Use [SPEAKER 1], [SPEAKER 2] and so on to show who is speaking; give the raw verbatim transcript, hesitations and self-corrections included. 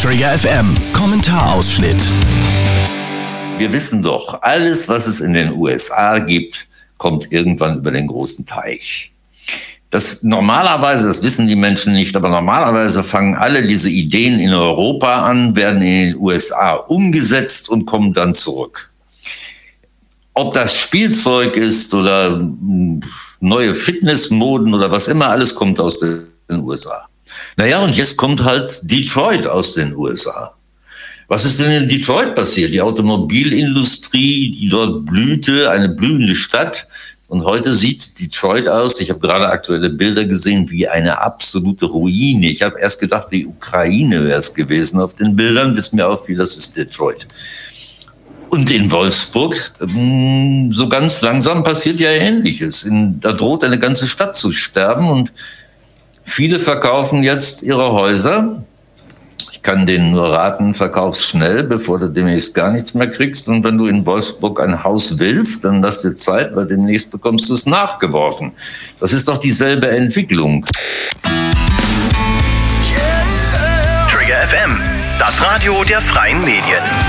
[SPEAKER 1] Trigger F M Kommentarausschnitt.
[SPEAKER 2] Wir wissen doch, alles, was es in den U S A gibt, kommt irgendwann über den großen Teich. Das normalerweise, das wissen die Menschen nicht, aber normalerweise fangen alle diese Ideen in Europa an, werden in den U S A umgesetzt und kommen dann zurück. Ob das Spielzeug ist oder neue Fitnessmoden oder was immer, alles kommt aus den U S A. Naja, und jetzt kommt halt Detroit aus den U S A. Was ist denn in Detroit passiert? Die Automobilindustrie, die dort blühte, eine blühende Stadt. Und heute sieht Detroit aus, ich habe gerade aktuelle Bilder gesehen, wie eine absolute Ruine. Ich habe erst gedacht, die Ukraine wäre es gewesen auf den Bildern, bis mir auffiel, das ist Detroit. Und in Wolfsburg, so ganz langsam passiert ja Ähnliches. In, da droht eine ganze Stadt zu sterben und viele verkaufen jetzt ihre Häuser. Ich kann denen nur raten, verkauf's schnell, bevor du demnächst gar nichts mehr kriegst. Und wenn du in Wolfsburg ein Haus willst, dann lass dir Zeit, weil demnächst bekommst du es nachgeworfen. Das ist doch dieselbe Entwicklung.
[SPEAKER 1] Trigger F M, das Radio der freien Medien.